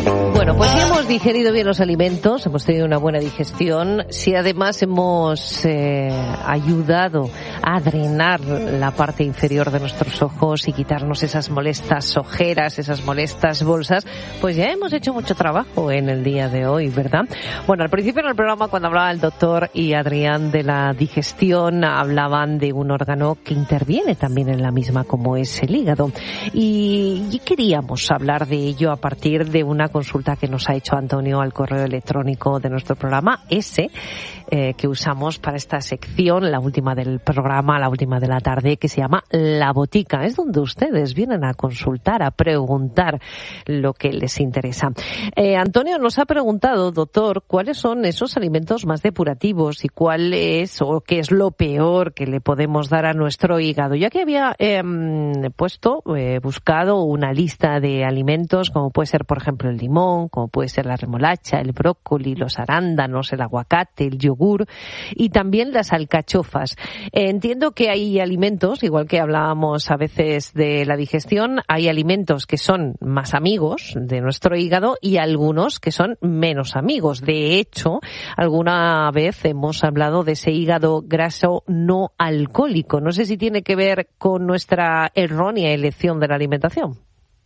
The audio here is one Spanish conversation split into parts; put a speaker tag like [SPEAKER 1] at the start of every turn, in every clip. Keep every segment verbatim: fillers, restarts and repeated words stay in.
[SPEAKER 1] Bueno, pues si hemos digerido bien los alimentos, hemos tenido una buena digestión, si además hemos eh, ayudado a drenar la parte inferior de nuestros ojos y quitarnos esas molestas ojeras, esas molestas bolsas, pues ya hemos hecho mucho trabajo en el día de hoy, ¿verdad? Bueno, al principio en el programa, cuando hablaba el doctor y Adrián de la digestión, hablaban de un órgano que interviene también en la misma, como es el hígado. Y, y queríamos hablar de ello a partir de una consulta que nos ha hecho Antonio al correo electrónico de nuestro programa, ese eh, que usamos para esta sección, la última del programa, la última de la tarde, que se llama La Botica. Es donde ustedes vienen a consultar, a preguntar lo que les interesa. Eh, Antonio nos ha preguntado, doctor, ¿cuáles son esos alimentos más depurativos y cuál es o qué es lo peor que le podemos dar a nuestro hígado? Yo aquí había eh, puesto, eh, buscado una lista de alimentos, como puede ser, por ejemplo, el limón, como puede ser la remolacha, el brócoli, los arándanos, el aguacate, el yogur y también las alcachofas. Eh, entiendo que hay alimentos, igual que hablábamos a veces de la digestión, hay alimentos que son más amigos de nuestro hígado y algunos que son menos amigos. De hecho, alguna vez hemos hablado de ese hígado graso no alcohólico. No sé si tiene que ver con nuestra errónea elección de la alimentación.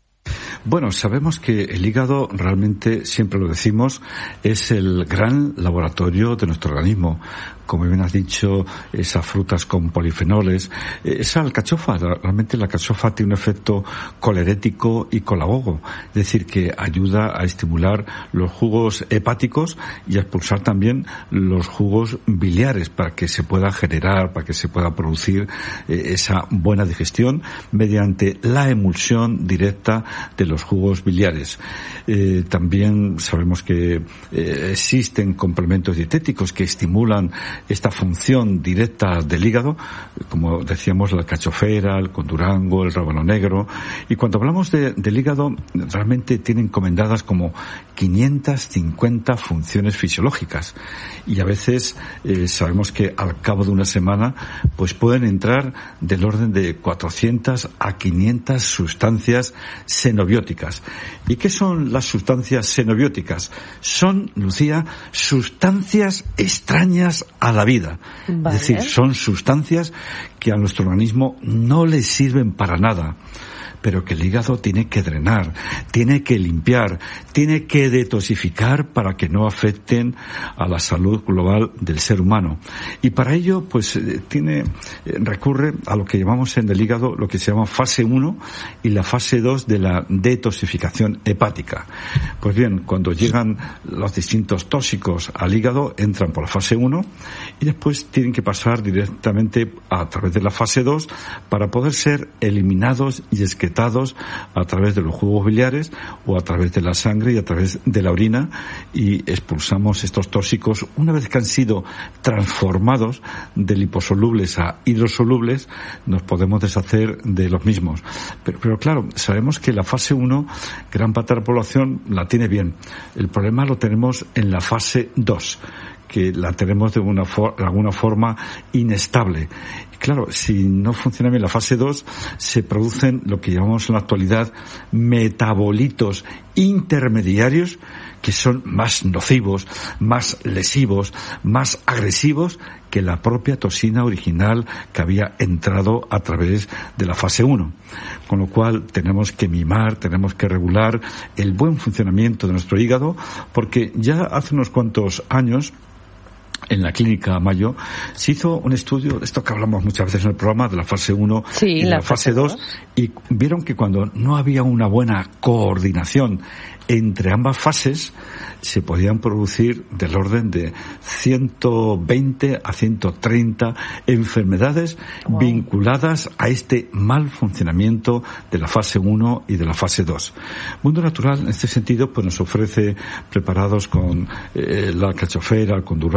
[SPEAKER 2] Bueno, sabemos que el hígado realmente, siempre lo decimos, es el gran laboratorio de nuestro organismo. Como bien has dicho, esas frutas con polifenoles, esa alcachofa, realmente la alcachofa tiene un efecto colerético y colagogo, es decir, que ayuda a estimular los jugos hepáticos y a expulsar también los jugos biliares para que se pueda generar, para que se pueda producir eh, esa buena digestión mediante la emulsión directa de los jugos biliares. Eh, también sabemos que eh, existen complementos dietéticos que estimulan esta función directa del hígado, como decíamos, la alcachofera, el condurango, el rábano negro. Y cuando hablamos de, del hígado, realmente tiene encomendadas como quinientas cincuenta funciones fisiológicas. Y a veces eh, sabemos que al cabo de una semana pues pueden entrar del orden de cuatrocientas a quinientas sustancias xenobióticas. ¿Y qué son las sustancias xenobióticas? Son, Lucía, sustancias extrañas a la vida. Vale. Es decir, son sustancias que a nuestro organismo no le sirven para nada, pero que el hígado tiene que drenar, tiene que limpiar, tiene que detoxificar para que no afecten a la salud global del ser humano. Y para ello, pues, tiene, recurre a lo que llamamos en el hígado, lo que se llama fase uno y la fase dos de la detoxificación hepática. Pues bien, cuando llegan los distintos tóxicos al hígado, entran por la fase uno y después tienen que pasar directamente a través de la fase dos para poder ser eliminados y excretados a través de los jugos biliares o a través de la sangre y a través de la orina, y expulsamos estos tóxicos una vez que han sido transformados de liposolubles a hidrosolubles. Nos podemos deshacer de los mismos. Pero, pero claro, sabemos que la fase uno, gran parte de la población la tiene bien. El problema lo tenemos en la fase dos, que la tenemos de una for- de alguna forma inestable. Claro, si no funciona bien la fase dos, se producen lo que llamamos en la actualidad metabolitos intermediarios, que son más nocivos, más lesivos, más agresivos que la propia toxina original que había entrado a través de la fase uno. Con lo cual tenemos que mimar, tenemos que regular el buen funcionamiento de nuestro hígado, porque ya hace unos cuantos años, en la clínica Mayo, se hizo un estudio, esto que hablamos muchas veces en el programa, de la fase uno sí, y de la, la fase dos, y vieron que cuando no había una buena coordinación entre ambas fases, se podían producir del orden de ciento veinte a ciento treinta enfermedades wow. vinculadas a este mal funcionamiento de la fase uno y de la fase dos. Mundo Natural, en este sentido, pues nos ofrece preparados con eh, la alcachofera, el condurango, el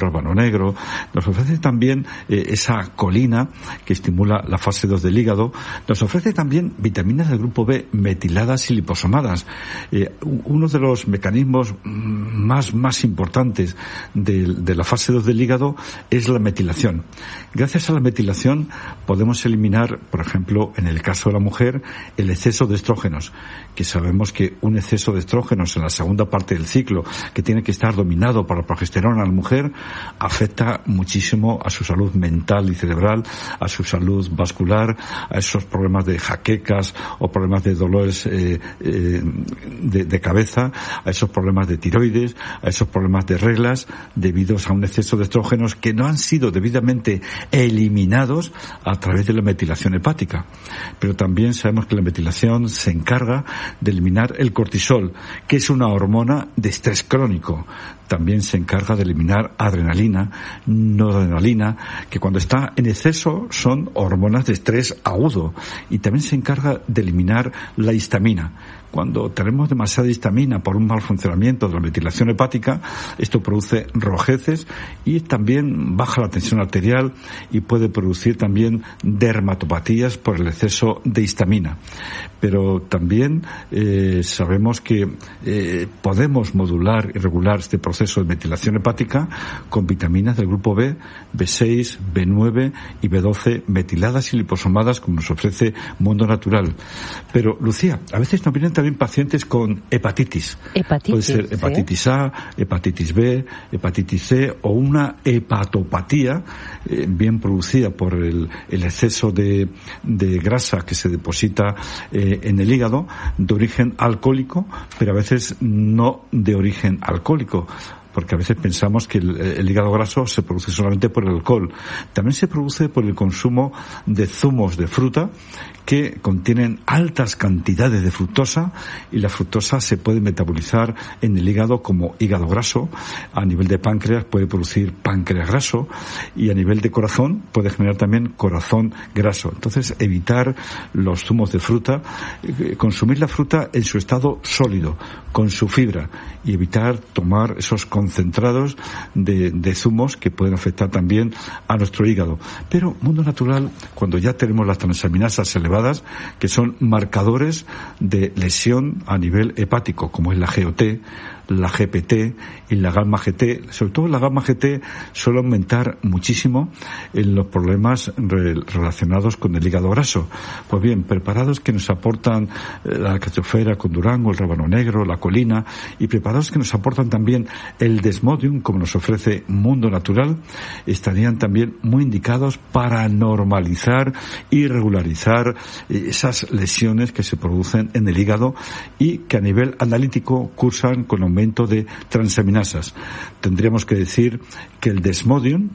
[SPEAKER 2] rábano negro, nos ofrece también eh, esa colina que estimula la fase dos del hígado, nos ofrece también vitaminas del grupo B metiladas y liposomadas. Eh, uno de los mecanismos más, más importantes de, de la fase dos del hígado es la metilación. Gracias a la metilación podemos eliminar, por ejemplo, en el caso de la mujer, el exceso de estrógenos, que sabemos que un exceso de estrógenos en la segunda parte del ciclo, que tiene que estar dominado por la progesterona en la mujer, afecta muchísimo a su salud mental y cerebral, a su salud vascular, a esos problemas de jaquecas o problemas de dolores eh, eh, de, de cabeza, a esos problemas de tiroides, a esos problemas de reglas debidos a un exceso de estrógenos que no han sido debidamente eliminados a través de la metilación hepática. Pero también sabemos que la metilación se encarga de eliminar el cortisol, que es una hormona de estrés crónico. También se encarga de eliminar adrenalina, noradrenalina, que cuando está en exceso son hormonas de estrés agudo. Y también se encarga de eliminar la histamina. Cuando tenemos demasiada histamina por un mal funcionamiento de la metilación hepática, esto produce rojeces y también baja la tensión arterial y puede producir también dermatopatías por el exceso de histamina. Pero también eh, sabemos que eh, podemos modular y regular este proceso de metilación hepática con vitaminas del grupo B, B seis, B nueve y B doce metiladas y liposomadas, como nos ofrece Mundo Natural. Pero, Lucía, a veces nos vienen también pacientes con hepatitis.
[SPEAKER 1] Hepatitis.
[SPEAKER 2] Puede ser hepatitis A, hepatitis B, hepatitis C o una hepatopatía eh, bien producida por el, el exceso de, de grasa que se deposita eh, en el hígado, de origen alcohólico, pero a veces no de origen alcohólico, porque a veces pensamos que el, el hígado graso se produce solamente por el alcohol. También se produce por el consumo de zumos de fruta que contienen altas cantidades de fructosa, y la fructosa se puede metabolizar en el hígado como hígado graso. A nivel de páncreas puede producir páncreas graso, y a nivel de corazón puede generar también corazón graso. Entonces, evitar los zumos de fruta, consumir la fruta en su estado sólido, con su fibra, y evitar tomar esos concentrados de, de zumos que pueden afectar también a nuestro hígado. Pero Mundo Natural, cuando ya tenemos las transaminasas elevadas, que son marcadores de lesión a nivel hepático, como es la G O T, la G P T y la gamma G T, sobre todo la gamma G T suele aumentar muchísimo en los problemas re- relacionados con el hígado graso. Pues bien, preparados que nos aportan eh, la cachofera con durango, el rábano negro, la colina, y preparados que nos aportan también el desmodium, como nos ofrece Mundo Natural, estarían también muy indicados para normalizar y regularizar eh, esas lesiones que se producen en el hígado y que a nivel analítico cursan con aumento de transaminasas. Tendríamos que decir que el desmodium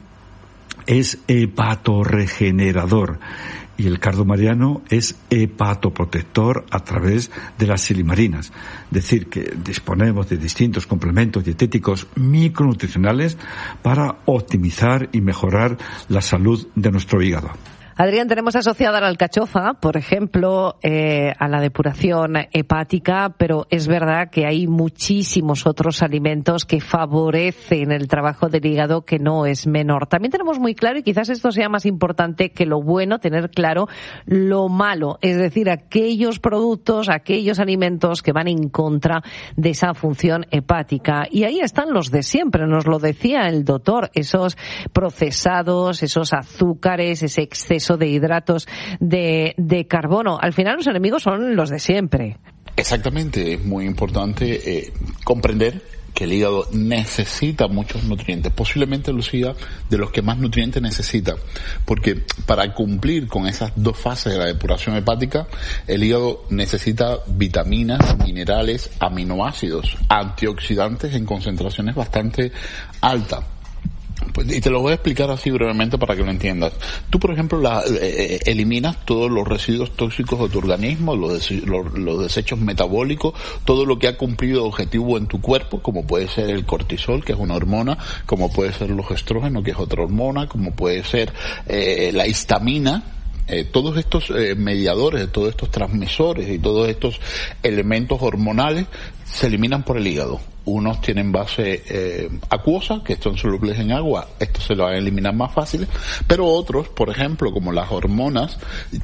[SPEAKER 2] es hepatorregenerador y el cardomariano es hepatoprotector a través de las silimarinas. Es decir, que disponemos de distintos complementos dietéticos micronutricionales para optimizar y mejorar la salud de nuestro hígado.
[SPEAKER 1] Adrián, tenemos asociada la alcachofa, por ejemplo, eh, a la depuración hepática, pero es verdad que hay muchísimos otros alimentos que favorecen el trabajo del hígado, que no es menor. También tenemos muy claro, y quizás esto sea más importante que lo bueno, tener claro lo malo, es decir, aquellos productos, aquellos alimentos que van en contra de esa función hepática. Y ahí están los de siempre, nos lo decía el doctor, esos procesados, esos azúcares, ese exceso de hidratos de, de carbono. Al final los enemigos son los de siempre.
[SPEAKER 3] Exactamente, es muy importante eh, comprender que el hígado necesita muchos nutrientes, posiblemente, Lucía, de los que más nutrientes necesita, porque para cumplir con esas dos fases de la depuración hepática, el hígado necesita vitaminas, minerales, aminoácidos, antioxidantes en concentraciones bastante altas. Pues, y te lo voy a explicar así brevemente para que lo entiendas. Tú, por ejemplo, la, eh, eliminas todos los residuos tóxicos de tu organismo, los, des, los, los desechos metabólicos, todo lo que ha cumplido objetivo en tu cuerpo, como puede ser el cortisol, que es una hormona, como puede ser los estrógenos, que es otra hormona, como puede ser eh, la histamina, Eh, todos estos eh, mediadores, todos estos transmisores y todos estos elementos hormonales se eliminan por el hígado. Unos tienen base eh, acuosa, que son solubles en agua, estos se lo van a eliminar más fácil, pero otros, por ejemplo, como las hormonas,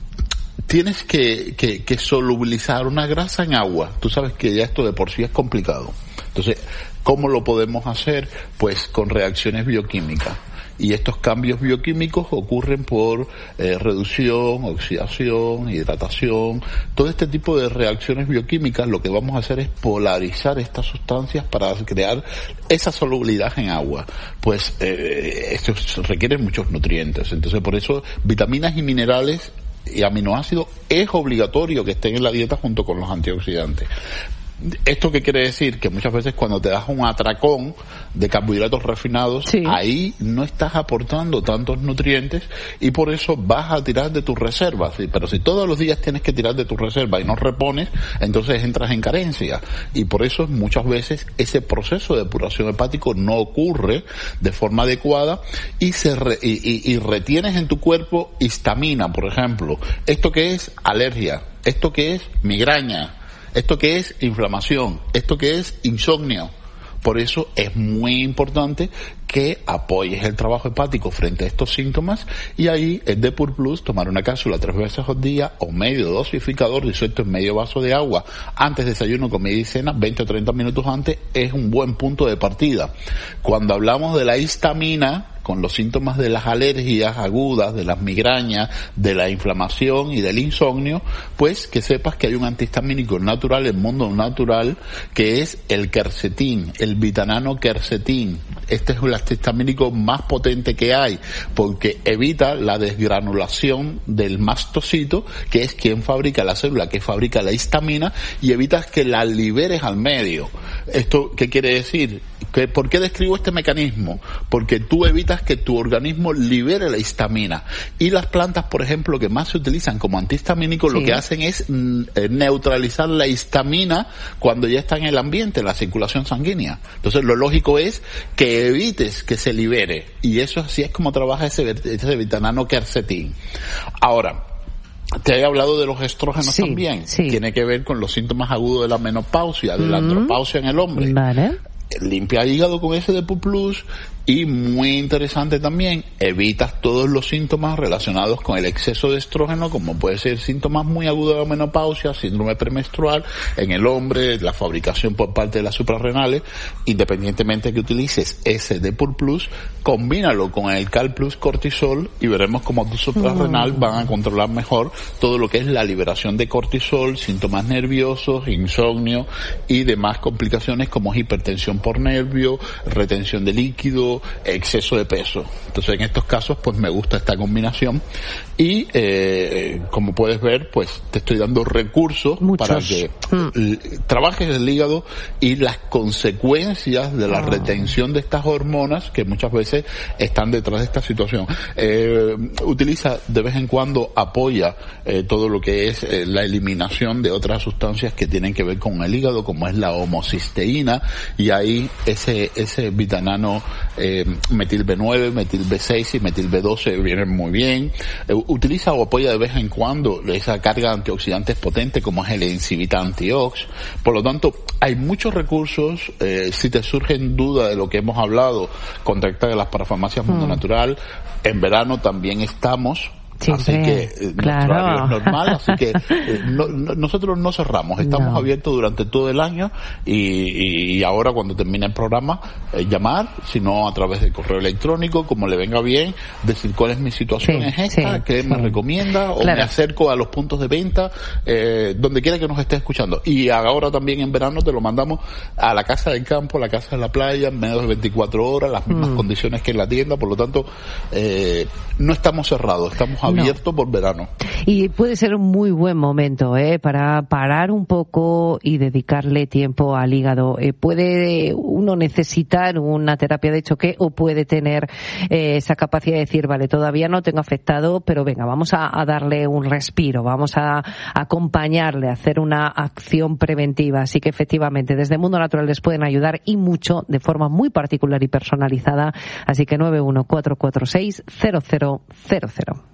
[SPEAKER 3] tienes que, que, que solubilizar una grasa en agua. Tú sabes que ya esto de por sí es complicado. Entonces, ¿cómo lo podemos hacer? Pues con reacciones bioquímicas. Y estos cambios bioquímicos ocurren por eh, reducción, oxidación, hidratación, todo este tipo de reacciones bioquímicas. Lo que vamos a hacer es polarizar estas sustancias para crear esa solubilidad en agua. Pues eh, esto requiere muchos nutrientes, entonces por eso vitaminas y minerales y aminoácidos es obligatorio que estén en la dieta junto con los antioxidantes. ¿Esto qué quiere decir? Que muchas veces cuando te das un atracón de carbohidratos refinados, sí, ahí no estás aportando tantos nutrientes y por eso vas a tirar de tus reservas. Pero si todos los días tienes que tirar de tus reservas y no repones, entonces entras en carencia. Y por eso muchas veces ese proceso de depuración hepático no ocurre de forma adecuada y se re, y, y, y retienes en tu cuerpo histamina, por ejemplo. ¿Esto qué es? Alergia. ¿Esto qué es? Migraña. ¿Esto qué es? Inflamación. ¿Esto qué es? Insomnio. Por eso es muy importante que apoyes el trabajo hepático frente a estos síntomas y ahí el Depur Plus, tomar una cápsula tres veces al día o medio dosificador disuelto en medio vaso de agua antes de desayuno, comida y cena, veinte o treinta minutos antes, es un buen punto de partida. Cuando hablamos de la histamina, con los síntomas de las alergias agudas, de las migrañas, de la inflamación y del insomnio, pues que sepas que hay un antihistamínico natural, el mundo natural, que es el quercetín, el vitanano quercetín. Este es el antihistamínico más potente que hay, porque evita la desgranulación del mastocito, que es quien fabrica la célula, que fabrica la histamina, y evitas que la liberes al medio. ¿Esto qué quiere decir? ¿Que, ¿Por qué describo este mecanismo? Porque tú evitas que tu organismo libere la histamina. Y las plantas, por ejemplo, que más se utilizan como antihistamínicos, sí, lo que hacen es mm, neutralizar la histamina cuando ya está en el ambiente, en la circulación sanguínea. Entonces, lo lógico es que evites que se libere. Y eso así es como trabaja ese, ese vitanano quercetín. Ahora, te he hablado de los estrógenos, sí, también. Sí. Tiene que ver con los síntomas agudos de la menopausia, de mm. la andropausia en el hombre.
[SPEAKER 1] Vale.
[SPEAKER 3] Limpia hígado con ese Depur Plus y, muy interesante también, evitas todos los síntomas relacionados con el exceso de estrógeno, como puede ser síntomas muy agudos de la menopausia, síndrome premenstrual en el hombre, la fabricación por parte de las suprarrenales. Independientemente de que utilices ese Depur Plus, combínalo con el Cal Plus Cortisol y veremos cómo tu suprarrenal mm. van a controlar mejor todo lo que es la liberación de cortisol, síntomas nerviosos, insomnio y demás complicaciones como hipertensión por nervio, retención de líquido, exceso de peso. Entonces, en estos casos, pues me gusta esta combinación y, eh, como puedes ver, pues te estoy dando recursos Muchos. para que mm. trabajes el hígado y las consecuencias de la oh. retención de estas hormonas que muchas veces están detrás de esta situación. Eh, utiliza de vez en cuando, apoya eh, todo lo que es eh, la eliminación de otras sustancias que tienen que ver con el hígado, como es la homocisteína, y ahí ese ese vitanano eh, metil B nueve, metil B seis y metil B doce vienen muy bien. Eh, utiliza o apoya de vez en cuando esa carga de antioxidantes potente como es el Encivita Antiox. Por lo tanto, hay muchos recursos. Eh, si te surgen dudas de lo que hemos hablado, contacta a las parafarmacias Mundo mm. Natural. En verano también estamos. Siempre, así que eh, claro. nuestro horario es normal, así que eh, no, no, nosotros no cerramos, estamos no. abiertos durante todo el año y, y, y ahora cuando termine el programa eh, llamar, sino a través del correo electrónico, como le venga bien, decir cuál es mi situación sí, es esta, sí, qué sí. me recomienda o claro. me acerco a los puntos de venta, eh, donde quiera que nos esté escuchando. Y ahora también en verano te lo mandamos a la casa del campo, a la casa de la playa, en menos de veinticuatro horas, las mismas mm. condiciones que en la tienda, por lo tanto eh, no estamos cerrados, estamos abierto no. por verano.
[SPEAKER 1] Y puede ser un muy buen momento ¿eh? para parar un poco y dedicarle tiempo al hígado. Eh, puede uno necesitar una terapia de choque o puede tener eh, esa capacidad de decir, vale, todavía no tengo afectado, pero venga, vamos a, a darle un respiro, vamos a, a acompañarle, a hacer una acción preventiva. Así que efectivamente, desde Mundo Natural les pueden ayudar y mucho, de forma muy particular y personalizada. Así que nueve uno cuatro cuatro seis cero cero cero cero.